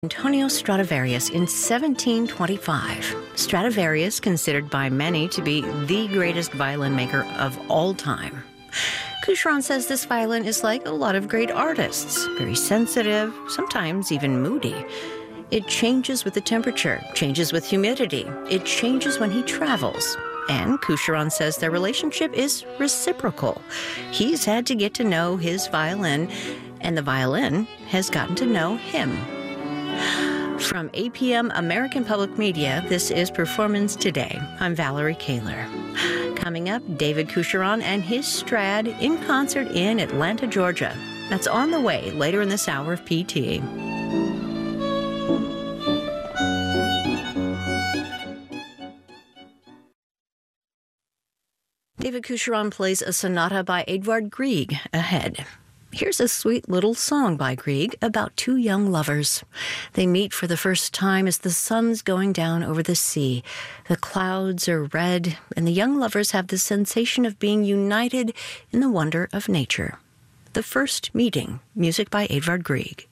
Antonio Stradivarius in 1725. Stradivarius, considered by many to be the greatest violin maker of all time. Coucheron says this violin is like a lot of great artists, very sensitive, sometimes even moody. It changes with the temperature, changes with humidity. It changes when he travels. And Coucheron says their relationship is reciprocal. He's had to get to know his violin, and the violin has gotten to know him. From APM American Public Media, this is Performance Today. I'm Valerie Kaler. Coming up, David Coucheron and his Strad in concert in Atlanta, Georgia. That's on the way later in this hour of PT. David Coucheron plays a sonata by Edvard Grieg ahead. Here's a sweet little song by Grieg about two young lovers. They meet for the first time as the sun's going down over the sea. The clouds are red, and the young lovers have the sensation of being united in the wonder of nature. The First Meeting, music by Edvard Grieg.